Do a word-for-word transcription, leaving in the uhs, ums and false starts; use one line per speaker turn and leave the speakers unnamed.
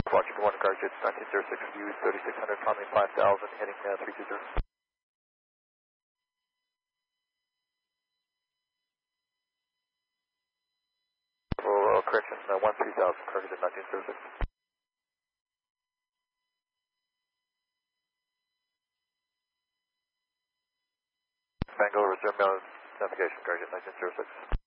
Washington one, Guardian nineteen oh six, view thirty-six hundred, climbing five thousand, heading uh, three two zero. Oh, uh, correction, uh, one three thousand, Guardian nineteen oh six. Bangalore, resume navigation, Guardian nineteen oh six.